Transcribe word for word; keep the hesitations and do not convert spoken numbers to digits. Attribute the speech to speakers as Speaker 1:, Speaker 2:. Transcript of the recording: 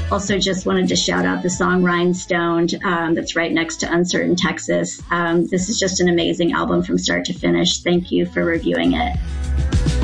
Speaker 1: Also, just wanted to shout out the song Rhinestoned um, that's right next to Uncertain Texas. Um, this is just an amazing album from start to finish. Thank you for reviewing it.